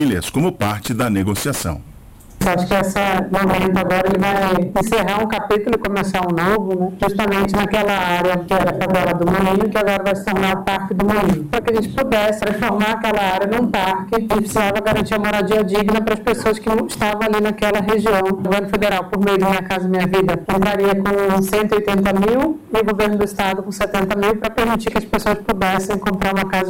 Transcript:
famílias como parte da negociação. Acho que esse momento agora ele vai encerrar um capítulo e começar um novo, né? Justamente naquela área que era a favela do Moinho, que agora vai se tornar o Parque do Moinho. Para que a gente pudesse transformar aquela área num parque, a gente precisava garantir a moradia digna para as pessoas que não estavam ali naquela região. O governo federal, por meio do Minha Casa Minha Vida, entraria com 180 mil e o governo do estado com 70 mil para permitir que as pessoas pudessem comprar uma casa